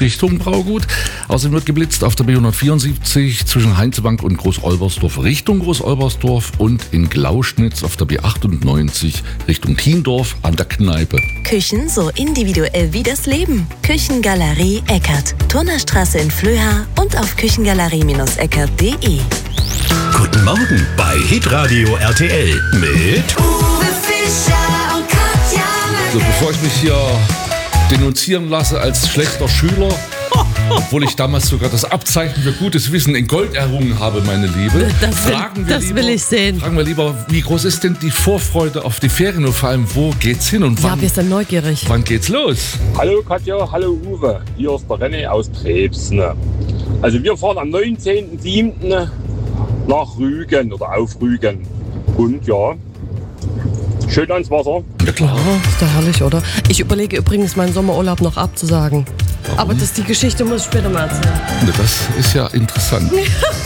Richtung Braugut. Außerdem wird geblitzt auf der B174 zwischen Heinzebank und Groß-Olbersdorf Richtung Groß-Olbersdorf und in Glauschnitz auf der B98 Richtung Thiendorf an der Kneipe. Küchen so individuell wie das Leben. Küchengalerie Eckert. Turnerstraße in Flöha und auf küchengalerie-eckert.de. Guten Morgen bei Hitradio RTL mit Uwe Fischer und Katja So, bevor ich mich hier denunzieren lasse als schlechter Schüler, obwohl ich damals sogar das Abzeichen für gutes Wissen in Gold errungen habe, meine Liebe. Das will ich sehen. Fragen wir lieber, wie groß ist denn die Vorfreude auf die Ferien und vor allem, wo geht's hin und wann? Ja, wir sind neugierig. Wann geht's los? Hallo Katja, hallo Uwe, hier ist der René aus Trebs. Also wir fahren am 19.07. nach Rügen oder auf Rügen. Und ja, schön ans Wasser. Ja klar. Ist doch herrlich, oder? Ich überlege übrigens, meinen Sommerurlaub noch abzusagen. Aber die Geschichte muss ich später mal erzählen. Das ist ja interessant.